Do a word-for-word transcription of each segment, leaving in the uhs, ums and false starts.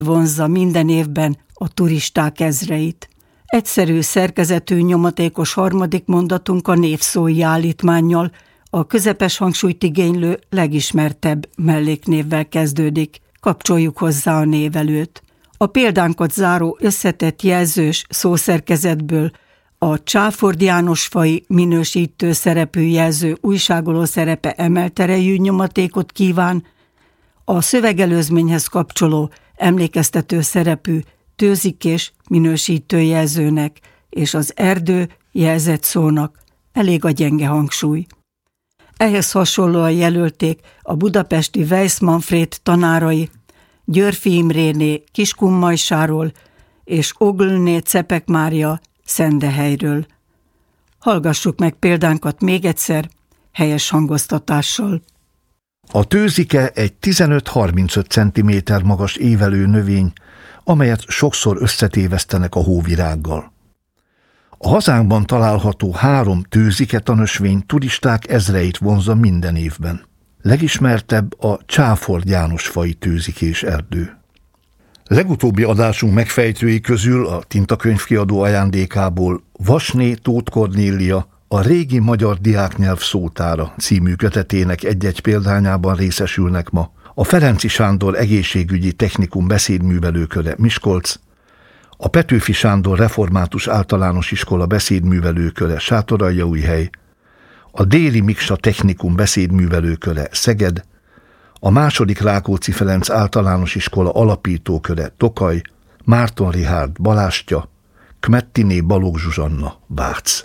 vonzza minden évben a turisták ezreit. Egyszerű szerkezetű, nyomatékos harmadik mondatunk a névszói állítmánnyal, a közepes hangsúlyt igénylő legismertebb melléknévvel kezdődik. Kapcsoljuk hozzá a névelőt. A példánkat záró összetett jelzős szószerkezetből a Csáford János-faji minősítő szerepű jelző újságoló szerepe emelt erejű nyomatékot kíván, a szövegelőzményhez kapcsoló emlékeztető szerepű tőzikés minősítő jelzőnek és az erdő jelzett szónak elég a gyenge hangsúly. Ehhez hasonlóan jelölték a budapesti Weiss Manfréd tanárai Györffy Imréné Kiskunmajsáról és Oglné Cepek Mária Szendehelyről. Hallgassuk meg példánkat még egyszer, helyes hangoztatással. A tőzike egy tizenöt-harmincöt centiméter magas évelő növény, amelyet sokszor összetévesztenek a hóvirággal. A hazánkban található három tőzike tanösvény turisták ezreit vonzza minden évben. Legismertebb a Csáford János-faji tőzikés erdő. Legutóbbi adásunk megfejtői közül a Tintakönyvkiadó ajándékából Vasné Tóth Kornélia a Régi magyar diáknyelv szótára című kötetének egy-egy példányában részesülnek ma a Ferenczy Sándor Egészségügyi Technikum beszédművelőköre Miskolc, a Petőfi Sándor Református Általános Iskola beszédművelőköre Sátoraljaújhely, a Déri Miksa Technikum beszédművelőköre Szeged, a második Rákóczi Ferenc Általános Iskola alapítóköre Tokaj, Márton Richárd Balástya, Kmettiné Balogh Zsuzsanna Vác.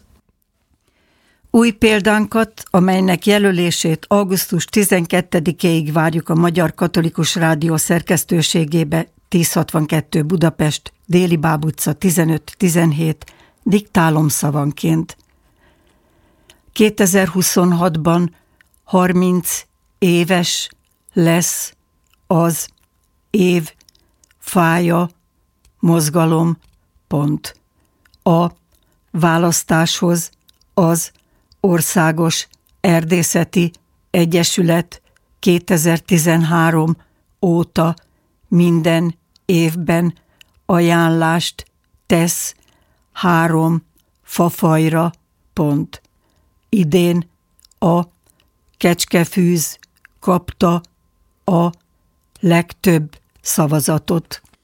Új példánkat, amelynek jelölését augusztus tizenkettedikéig várjuk a Magyar Katolikus Rádió szerkesztőségébe, tízszázhatvankettő Budapest, Déli Báb utca tizenöt tizenhét, diktálom szavanként. kétezer-huszonhatban harminc éves lesz az év fája mozgalom pont. A választáshoz az Országos Erdészeti Egyesület kétezer-tizenhárom óta minden évben ajánlást tesz három fafajra pont. Idén a kecskefűz kapta a legtöbb szavazatot.